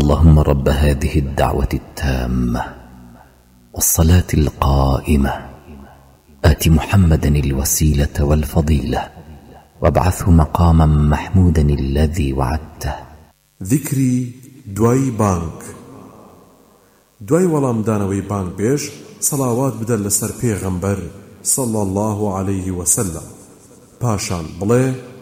اللهم رب هذه الدعوة التامة والصلاة القائمة آت محمدا الوسيلة والفضيلة وابعثه مقاما محمودا الذي وعدته. ذكري دوای بانك دوای وەڵامدانەوەی بانگ بێژ سەڵاوات بدە لەسەر پێغەمبەر صلى الله عليه وسلم. پاشان بڵێ